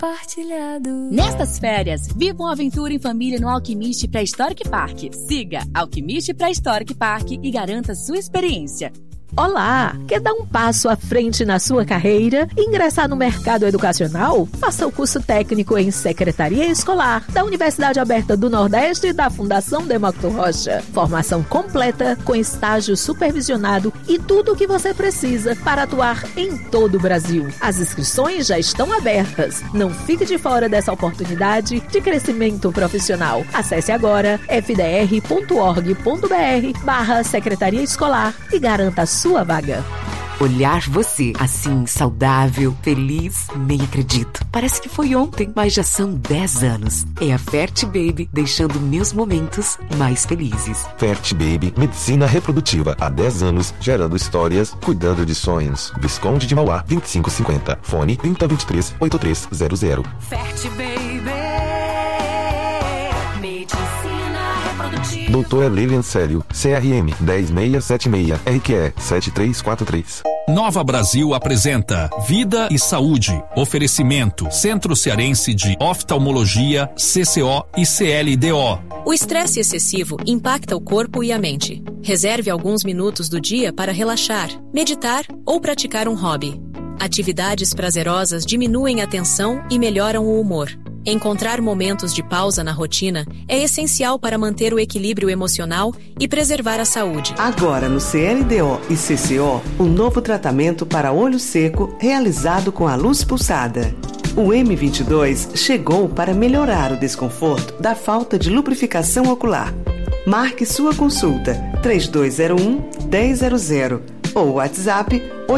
compartilhado. Nestas férias, viva uma aventura em família no Alquimiste Pré-Histórico Park. Siga Alquimiste Pré-Histórico Park e garanta sua experiência. Olá! Quer dar um passo à frente na sua carreira e ingressar no mercado educacional? Faça o curso técnico em Secretaria Escolar da Universidade Aberta do Nordeste e da Fundação Demócrito Rocha. Formação completa, com estágio supervisionado e tudo o que você precisa para atuar em todo o Brasil. As inscrições já estão abertas. Não fique de fora dessa oportunidade de crescimento profissional. Acesse agora fdr.org.br/Secretaria Escolar e garanta a sua vaga. Olhar você assim, saudável, feliz, nem acredito. Parece que foi ontem, mas já são 10 anos. É a Fert Baby deixando meus momentos mais felizes. Fert Baby, medicina reprodutiva. Há 10 anos, gerando histórias, cuidando de sonhos. Visconde de Mauá, 2550. Fone 3023-8300. Fert Baby, medicina reprodutiva. Doutora Lilian Célio, CRM 10676, RQE 7343. Nova Brasil apresenta Vida e Saúde. Oferecimento Centro Cearense de Oftalmologia, CCO e CLDO. O estresse excessivo impacta o corpo e a mente. Reserve alguns minutos do dia para relaxar, meditar ou praticar um hobby. Atividades prazerosas diminuem a tensão e melhoram o humor. Encontrar momentos de pausa na rotina é essencial para manter o equilíbrio emocional e preservar a saúde. Agora no CLDO e CCO, um novo tratamento para olho seco realizado com a luz pulsada. O M22 chegou para melhorar o desconforto da falta de lubrificação ocular. Marque sua consulta 3201-1000 ou WhatsApp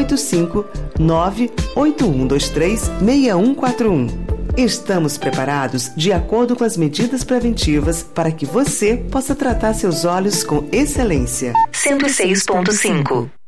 859-8123-6141. Estamos preparados de acordo com as medidas preventivas para que você possa tratar seus olhos com excelência. 106.5